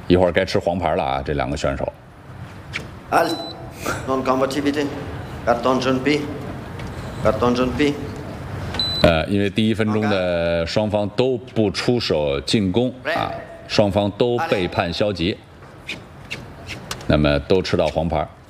一会儿该吃黄牌了啊！这两个选手。 Al, non combativity, carton jaune B, carton jaune B。 因为第1分钟的双方都不出手进攻啊，双方都背叛消极，那么都吃到黄牌。